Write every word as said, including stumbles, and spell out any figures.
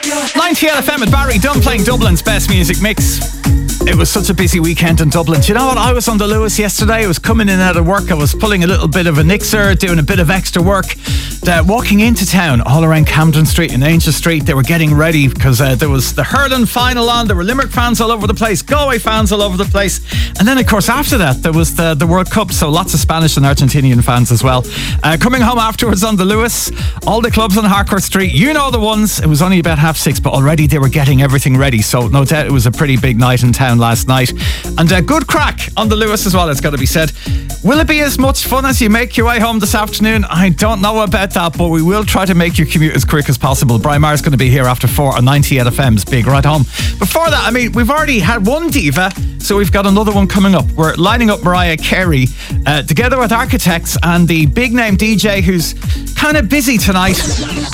ninety-eight F M at Barry Dunn playing Dublin's best music mix. It was such a busy weekend in Dublin. Do you know what? I was on the Lewis yesterday. I was coming in out of work. I was pulling a little bit of a nixer, doing a bit of extra work. Uh, walking into town, all around Camden Street and Angel Street, they were getting ready because uh, there was the hurling final on. There were Limerick fans all over the place, Galway fans all over the place. And then, of course, after that, there was the, the World Cup. So lots of Spanish and Argentinian fans as well. Uh, coming home afterwards on the Lewis, all the clubs on Harcourt Street, you know the ones. It was only about half six, but already they were getting everything ready. So no doubt it was a pretty big night in town last night. And a good crack on the Lewis as well, it's got to be said. Will it be as much fun as you make your way home this afternoon? I don't know about that, but we will try to make your commute as quick as possible. Brian Maher's going to be here after four on ninety-eight F M's Big Ride Home. Before that, I mean, we've already had one diva, so we've got another one coming up. We're lining up Mariah Carey uh, together with Architects and the big name D J who's kind of busy tonight.